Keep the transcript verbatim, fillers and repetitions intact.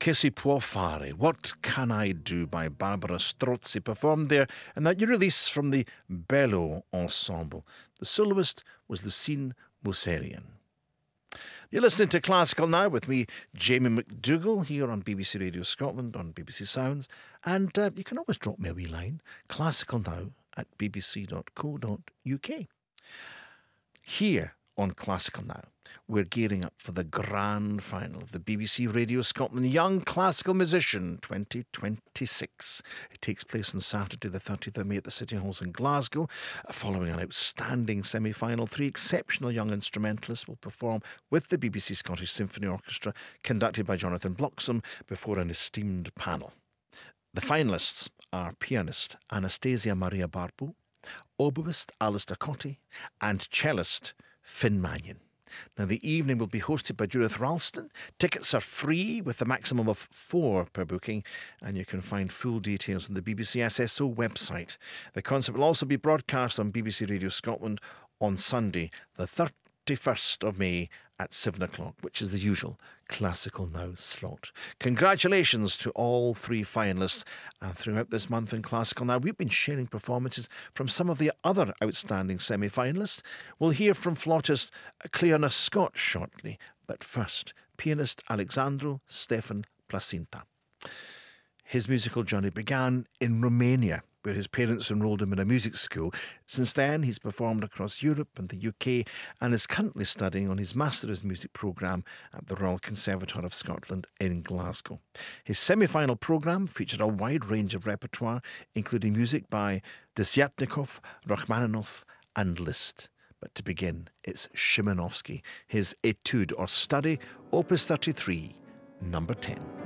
Che si può fare? What Can I Do by Barbara Strozzi, performed there in that new release from the Bello Ensemble. The soloist was Lucine Mousserien. You're listening to Classical Now with me, Jamie McDougall, here on B B C Radio Scotland, on B B C Sounds. And uh, you can always drop me a wee line, classicalnow at b b c dot co dot u k. Here on Classical Now, we're gearing up for the grand final of the B B C Radio Scotland Young Classical Musician twenty twenty-six. It takes place on Saturday the thirtieth of May at the City Halls in Glasgow. Following an outstanding semi-final, three exceptional young instrumentalists will perform with the B B C Scottish Symphony Orchestra, conducted by Jonathan Bloxham, before an esteemed panel. The finalists are pianist Anastasia Maria Barbu, oboist Alistair Cotty, and cellist Finn Mannion. Now, the evening will be hosted by Judith Ralston. Tickets are free with a maximum of four per booking, and you can find full details on the B B C S S O website. The concert will also be broadcast on B B C Radio Scotland on Sunday, the thirty-first of May at seven o'clock, which is the usual Classical Now slot. Congratulations to all three finalists. And throughout this month in Classical Now, we've been sharing performances from some of the other outstanding semi-finalists. We'll hear from flautist Cleona Scott shortly, but first, pianist Alexandru Stefan Plasinta. His musical journey began in Romania, where his parents enrolled him in a music school. Since then, he's performed across Europe and the U K and is currently studying on his Master's Music programme at the Royal Conservatoire of Scotland in Glasgow. His semi-final programme featured a wide range of repertoire, including music by Desyatnikov, Rachmaninoff and Liszt. But to begin, it's Szymanowski, his Etude or Study, Opus thirty-three, number ten.